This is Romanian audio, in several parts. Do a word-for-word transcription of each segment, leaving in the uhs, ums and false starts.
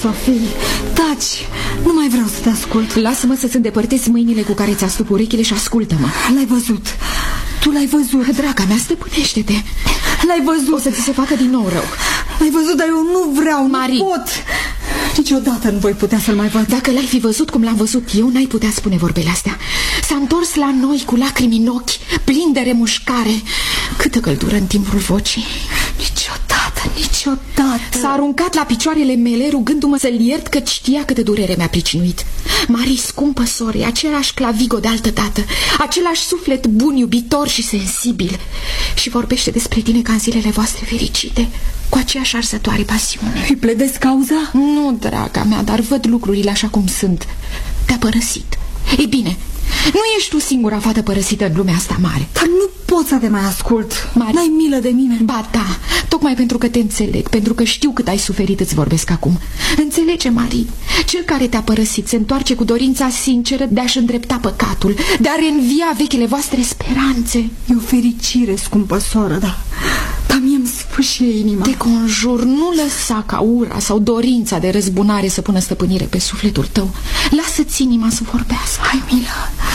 Sofie, taci. Nu mai vreau să te ascult. Lasă-mă să-ți îndepărtezi mâinile cu care ți astup urechile și ascultă-mă. L-ai văzut. Tu l-ai văzut. Draga mea, stăpânește-te. L-ai văzut. O să ți se facă din nou rău. L-ai văzut, dar eu nu vreau, Marie. nu pot. Niciodată nu voi putea să-l mai văd. Dacă l-ai fi văzut cum l-am văzut eu, n-ai putea spune vorbele astea. S-a întors la noi cu lacrimi în ochi, plin de remușcare. Câtă căldură în timpul vocii. Niciodată, niciodată. S-a aruncat la picioarele mele, rugându-mă să-l iert, că știa câtă durere mi-a pricinuit. Marie, scumpă sore, același Clavigo de altă dată, același suflet bun, iubitor și sensibil. Și vorbește despre tine ca în zilele voastre fericite, cu aceeași arzătoare pasiune. Îi pledezi cauza? Nu, draga mea, dar văd lucrurile așa cum sunt. Te-a părăsit. Ei bine, nu ești tu singura fată părăsită în lumea asta mare. Dar nu pot să te mai ascult. Marie, n-ai milă de mine? Ba da, tocmai pentru că te înțeleg, pentru că știu cât ai suferit, îți vorbesc acum. Înțelege, Marie, cel care te-a părăsit se întoarce cu dorința sinceră de a-și îndrepta păcatul, de a reînvia vechile voastre speranțe. E o fericire, scumpă soră, da. Dar mie-mi sfâșie inima. Te conjur, nu lăsa ca ura sau dorința de răzbunare să pună stăpânire pe sufletul tău. Lasă-ți inima să vorbească. Hai, milă,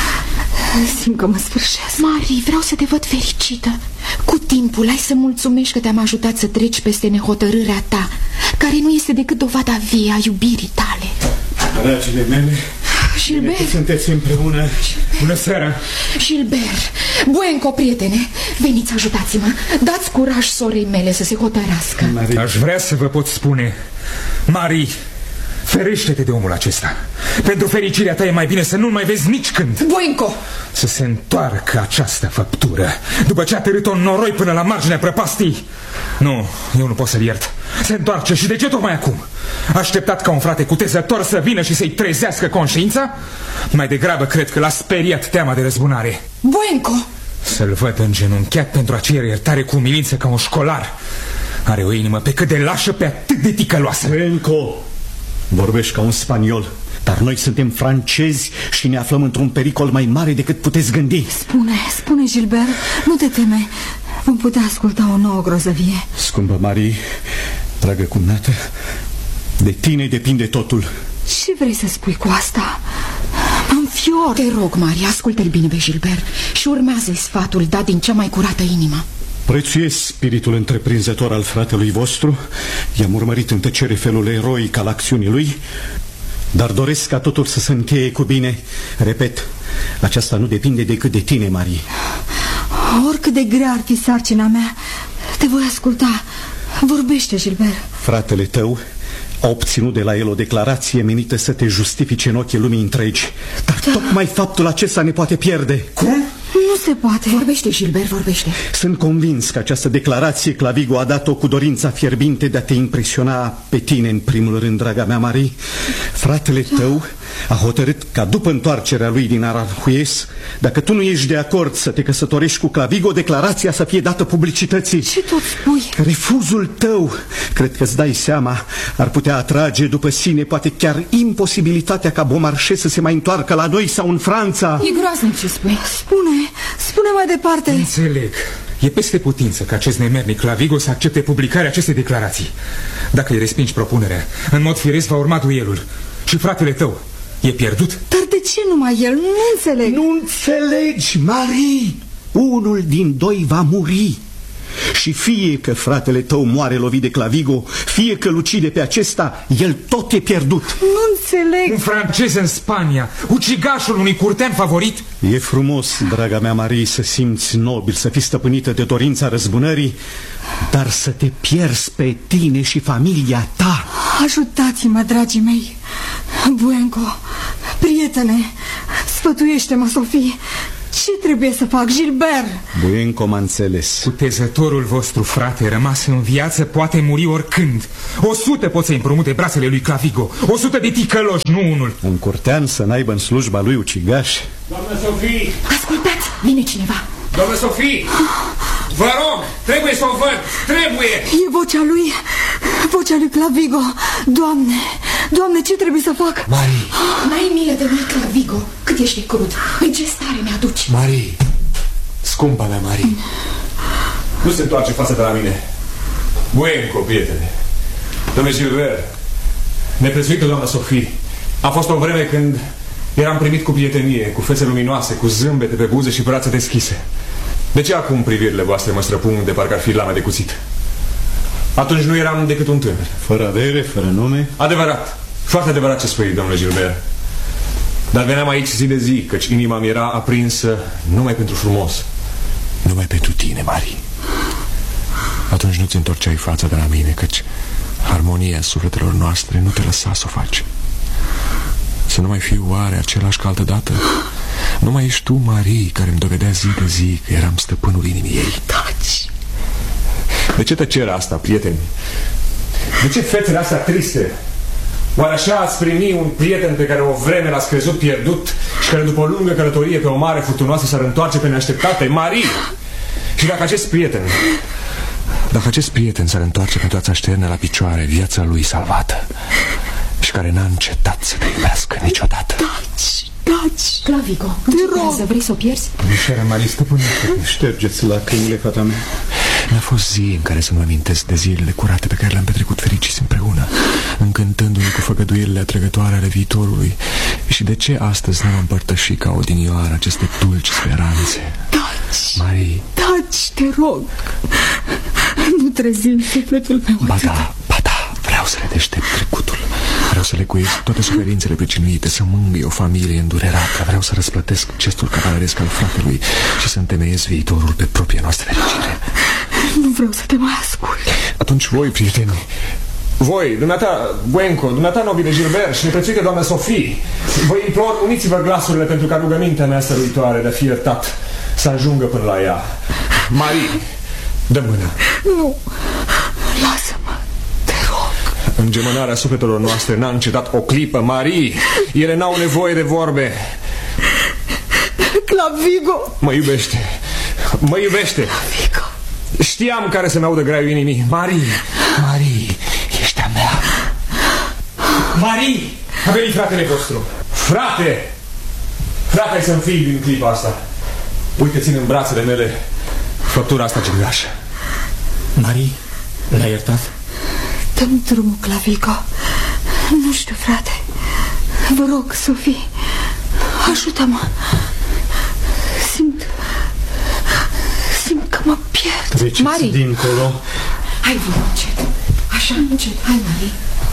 simt că mă sfârșesc. Marie, vreau să te văd fericită. Cu timpul ai să mulțumești că te-am ajutat să treci peste nehotărârea ta, care nu este decât dovada vie a iubirii tale. Dragile mele, Gilbert, bine că sunteți împreună. Gilbert. Bună seara. Gilbert, Buenco, prietene, veniți, ajutați-mă. Dați curaj sorei mele să se hotărască. Marie. Aș vrea să vă pot spune, Marie, ferește-te de omul acesta. Pentru fericirea ta e mai bine să nu-l mai vezi nici când. Buenco! Să se întoarcă această făptură după ce a târât-o în noroi până la marginea prăpastii. Nu, eu nu pot să-l iert. Se întoarce și de ce tocmai acum? Așteptat ca un frate cutezător să vină și să-i trezească conștiința? Mai degrabă cred că l-a speriat teama de răzbunare. Buenco! Să-l văd îngenunchiat pentru a cere iertare cu umilință ca un școlar. Are o inimă pe cât de lașă, pe atât de ticăloasă. Buenco, vorbești ca un spaniol, dar noi suntem francezi și ne aflăm într-un pericol mai mare decât puteți gândi. Spune, spune, Gilbert, nu te teme. Vom putea asculta o nouă grozăvie. Scumpă Marie, dragă cumnată, de tine depinde totul. Ce vrei să spui cu asta? Mă înfior. Te rog, Marie, ascultă-l bine pe Gilbert și urmează-i sfatul dat din cea mai curată inimă. Prețuiesc spiritul întreprinzător al fratelui vostru. I-am urmărit în tăcere felul eroic al acțiunii lui, dar doresc ca totul să se încheie cu bine. Repet, aceasta nu depinde decât de tine, Marie. Oricât de grea ar fi sarcina mea, te voi asculta. Vorbește, Gilbert. Fratele tău a obținut de la el o declarație menită să te justifice în ochii lumii întregi. Dar da. Tocmai faptul acesta ne poate pierde. Cum? Nu se poate. Vorbește, Gilbert, vorbește. Sunt convins că această declarație Clavigo a dat-o cu dorința fierbinte de a te impresiona pe tine în primul rând, draga mea, Marie. Fratele tău a hotărât ca după întoarcerea lui din Aranjuez, dacă tu nu ești de acord să te căsătorești cu Clavigo, declarația să fie dată publicității. Ce tot spui? Refuzul tău, cred că îți dai seama, ar putea atrage după sine poate chiar imposibilitatea ca Beaumarchais să se mai întoarcă la noi sau în Franța. E groaznic ce spui. Spune, spune mai departe. Înțeleg. E peste putință ca acest nemernic Clavigo să accepte publicarea acestei declarații. Dacă îi respingi propunerea, în mod firesc va urma duelul. Și fratele tău e pierdut. Dar de ce numai el? Nu înțeleg. Nu înțelegi, Marie. Unul din doi va muri. Și fie că fratele tău moare lovit de Clavigo, fie că îl ucide pe acesta, el tot e pierdut. Nu înțeleg. Un francez în Spania, ucigașul unui curtean favorit. E frumos, draga mea Marie, să simți nobil, să fii stăpânită de dorința răzbunării, dar să te pierzi pe tine și familia ta. Ajutați-mă, dragii mei. Buenco, prietene, sfătuiește-mă, Sofie. Ce trebuie să fac, Gilbert? Buenco m-a înțeles. Cutezătorul vostru, frate, rămas în viață, poate muri oricând. O sută pot să împrumute brațele lui Clavigo. O sută de ticăloși, nu unul. Un curtean să n-aibă în slujba lui ucigaș. Doamnă Sofie! Ascultați, vine cineva. Doamnă Sofie! Vă rog, trebuie să o văd, trebuie! E vocea lui, vocea lui Clavigo. Doamne, Doamne, ce trebuie să fac? Marie! N-ai milă de noi, Clavigo, cât ești crud. În ce stare mi-aduci? Marie, scumpa mea Marie, nu se întoarce fața de la mine. Buenco, prietene. Dom'le Gilbert, Neprețuită doamnă Sofie, a fost o vreme când eram primit cu prietenie, cu fețe luminoase, cu zâmbete pe buze și brațe deschise. De ce acum privirile voastre mă străpung de parcă ar fi lame de cuțit? Atunci nu eram decât un tânăr. Fără avere, fără nume? Adevărat, foarte adevărat ce spui, domnule Gilbert. Dar veneam aici zi de zi, căci inima mi era aprinsă numai pentru frumos. Numai pentru tine, Marie. Atunci nu-ți întorceai fața de la mine, căci harmonia sufletelor noastre nu te lăsa să o faci. Să nu mai fiu oare același ca altădată? Nu mai ești tu, Marie, care îmi dovedea zi de zi că eram stăpânul inimii ei. Taci! De ce tăcerea asta, prieteni? De ce fețele astea triste? Oare așa ați primi un prieten pe care o vreme l-ați crezut pierdut și care după o lungă călătorie pe o mare furtunoasă s-ar întoarce pe neașteptate? Marie! Și dacă acest prieten... Dacă acest prieten s-ar întoarce pentru a-ți așterne la picioare viața lui salvată și care n-a încetat să te iubească niciodată. Taci! Taci! Clavigo, te rog! Vrei să o pierzi? Mișerea Marie, stăpânește. Ștergeți lacrimile, fata mea. Mi-a fost zi în care să mă amintesc de zilele curate pe care le-am petrecut fericiți împreună, încântându-ne cu făgăduirile atrăgătoare ale viitorului. Și de ce astăzi nu am împărtășit ca odinioară aceste dulci speranțe? Taci! Marie! Taci, te rog! Nu trezi în sufletul meu. Ba da, ba da, vreau să le deștept trecutul. Vreau să lecuiesc toate suferințele pricinuite, să mângâi o familie îndurerată. Vreau să răsplătesc gestul cavaleresc al fratelui și să întemeiez viitorul pe propria noastră fericire. Nu vreau să te mai ascult. Atunci voi, prieteni, voi, dumneata Buenco, dumneata nobile Gilbert și neprețuită doamnă Sofie, vă implor, uniți-vă glasurile pentru ca rugămintea mea stăruitoare de a fi iertat să ajungă până la ea. Marie, dă mâna. Nu, lasă-mă, te rog. Îngemânarea sufletelor noastre n-a încetat o clipă, Marie. Ele n-au nevoie de vorbe. Clavigo! Mă iubește, mă iubește. Clavigo! Știam care să-mi audă graiul inimii. Marie, Marie, ești a mea. Marie, a venit fratele vostru. Frate! Frate, ai să-mi fii din clipa asta. Uite, țin în brațele mele făptura asta gingașă. Marie, l-ai iertat? Dă-mi drumul, Clavigo. Nu știu, frate. Vă rog, Sofie, ajută-mă. Simt... Simt că mă pierd. Treceți Marie. dincolo. Hai, vă încet. Așa, încet. Hai, Marie.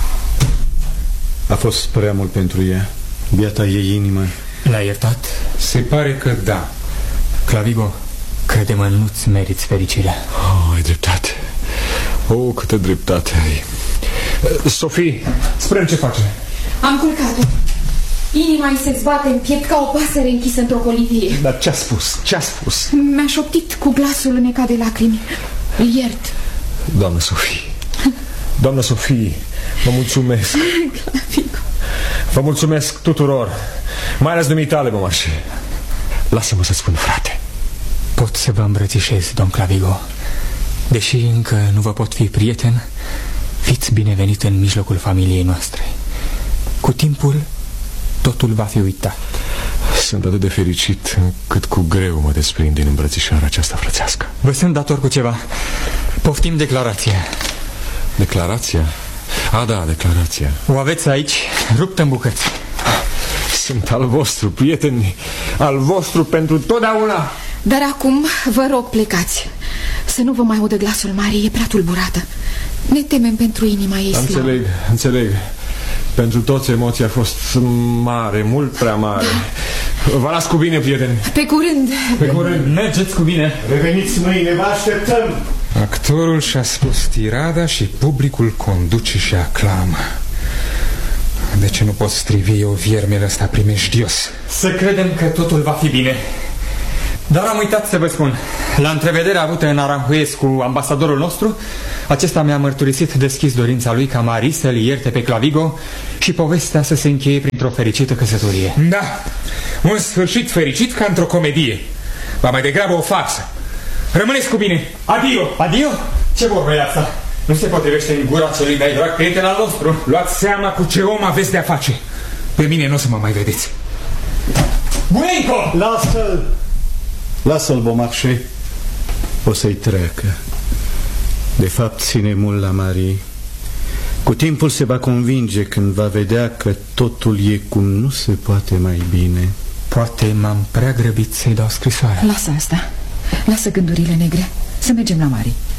A fost prea mult pentru ea. Biata ei inimă. L-ai iertat? Se pare că da. Clavigo, crede-mă, nu-ți meriți fericirea. Oh, ai dreptate. Oh, câtă dreptate ai. Sofie, spre ce face? Am culcat-o. Inima îi se zbate în piept ca o pasăre închisă într-o colivie. Dar ce-a spus? Ce-a spus? Mi-a șoptit cu glasul înecat de lacrimi. Îl iert. Doamnă Sofie, doamnă Sofie, vă mulțumesc. Vă mulțumesc tuturor, mai ales dumitale, mămașe. Lasă-mă să spun, frate. Pot să vă îmbrățișez, domn Clavigo. Deși încă nu vă pot fi prieten, fiți binevenit în mijlocul familiei noastre. Cu timpul, totul va fi uitat. Sunt atât de fericit cât cu greu mă desprind din îmbrățișarea aceasta frățească. Vă sunt dator cu ceva. Poftim declarația. Declarația? A, da, declarația. O aveți aici, ruptă în bucăți. Sunt al vostru, prieteni, al vostru pentru totdeauna. Dar acum, vă rog, plecați. Să nu vă mai audă glasul Marie, e prea tulburată. Ne temem pentru inima ei slavă. Înțeleg, înțeleg. Pentru toți emoția a fost mare, mult prea mare. Vă las cu bine, prieteni. Pe curând. Pe curând. Mergeți cu bine. Reveniți mâine, vă așteptăm. Actorul și-a spus tirada și publicul conduce și aclamă. De ce nu pot strivi eu viermele ăsta primejdios? Să credem că totul va fi bine. Dar am uitat să vă spun. La întrevederea avută în Aranjuez cu ambasadorul nostru, acesta mi-a mărturisit deschis dorința lui ca Marie să-l ierte pe Clavigo și povestea să se încheie printr-o fericită căsătorie. Da, un sfârșit fericit ca într-o comedie. Va mai degrabă o farsă. Rămâneți cu bine. Adio. Adio? Ce vorbă e asta? Nu se potrivește în gura celui mai drag prieten al nostru. Luați seama cu ce om aveți de-a face. Pe mine nu o să mă mai vedeți. Buenco! Lasă-l. Lasă-l, Beaumarchais. O să-i treacă. De fapt, ține mult la Marie. Cu timpul se va convinge când va vedea că totul e cum nu se poate mai bine. Poate m-am prea grăbit să-i dau scrisoarea. Lasă asta. Lasă gândurile negre. Să mergem la Mari.